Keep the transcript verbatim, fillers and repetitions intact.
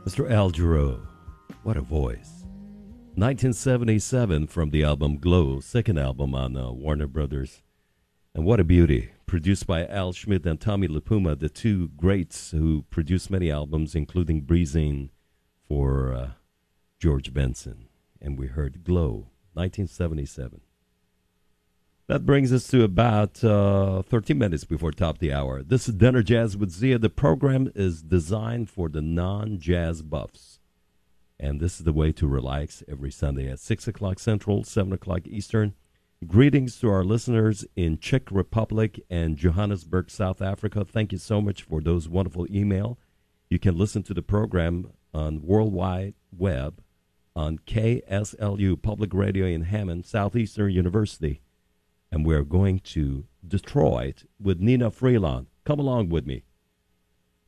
Mister Al Jarreau, what a voice. nineteen seventy-seven from the album Glow, second album on uh, Warner Brothers. And what a beauty. Produced by Al Schmidt and Tommy LiPuma, the two greats who produced many albums, including Breezing for uh, George Benson. And we heard Glow, nineteen seventy-seven. That brings us to about uh, thirteen minutes before top of the hour. This is Dinner Jazz with Zia. The program is designed for the non-jazz buffs. And this is the way to relax every Sunday at six o'clock Central, seven o'clock Eastern. Greetings to our listeners in Czech Republic and Johannesburg, South Africa. Thank you so much for those wonderful email. You can listen to the program on Worldwide Web on K S L U Public Radio in Hammond, Southeastern University. And we're going to Detroit with Nina Freelon. Come along with me.